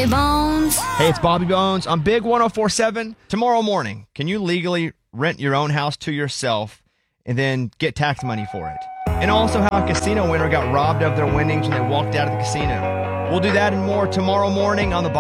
Bobby Bones. Hey, it's Bobby Bones on Big 104.7. Tomorrow morning, can you legally rent your own house to yourself and then get tax money for it? And also how a casino winner got robbed of their winnings when they walked out of the casino. We'll do that and more tomorrow morning on the